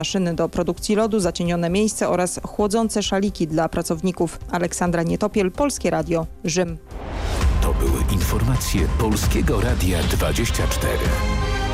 maszyny do produkcji lodu, zacienione miejsce oraz chłodzące szaliki dla pracowników. Aleksandra Nietopiel, Polskie Radio, Rzym. To były informacje Polskiego Radia 24.